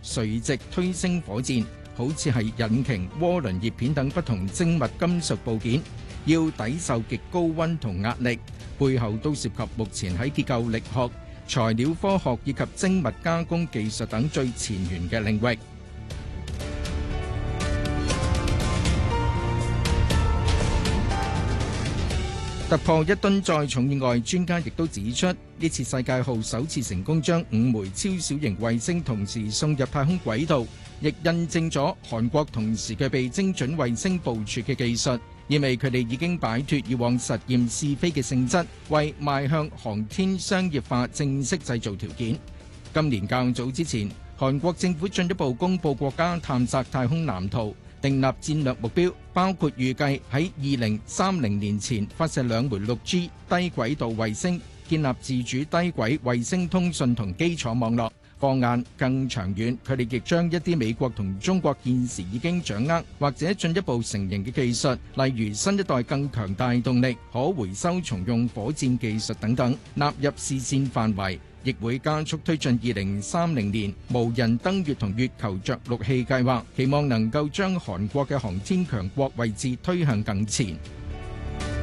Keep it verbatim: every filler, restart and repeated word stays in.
垂直推升火箭，好似係引擎、渦輪葉片等不同精密金屬部件，要抵受極高溫同壓力，背後都涉及目前喺結構力學、材料科學以及精密加工技術等最前沿嘅領域。突破一噸載重以外，專家亦都指出，呢次世界號首次成功將五枚超小型衛星同時送入太空軌道，亦印證咗韓國同時具備精準衛星部署嘅技術，意味佢哋已經擺脫以往實驗試飛嘅性質，為邁向航天商業化正式製造條件。今年較早之前，韓國政府進一步公布國家探索太空藍圖，訂立戰略目標，包括預計喺二零三零年前發射兩枚六 G 低軌道衛星，建立自主低軌衛星通訊同基礎網絡。放眼更長遠，佢哋亦將一啲美國同中國現時已經掌握或者進一步成型嘅技術，例如新一代更強大動力、可回收重用火箭技術等等，納入視線範圍，亦會加速推進二零三零年無人登月同月球着陸器計劃，期望能夠將韓國嘅航天強國位置推向更前。